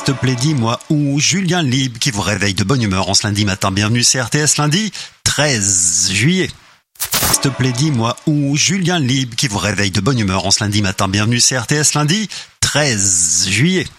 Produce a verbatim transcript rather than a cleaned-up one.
S'il te plaît, dis-moi où Julien Libre qui vous réveille de bonne humeur en ce lundi matin. Bienvenue C R T S lundi treize juillet. S'il te plaît, dis-moi où Julien Libre qui vous réveille de bonne humeur en ce lundi matin. Bienvenue C R T S lundi treize juillet.